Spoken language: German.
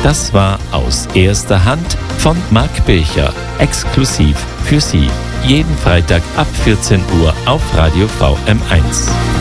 Das war aus erster Hand von Marc Bilcher, exklusiv für Sie. Jeden Freitag ab 14 Uhr auf Radio VM1.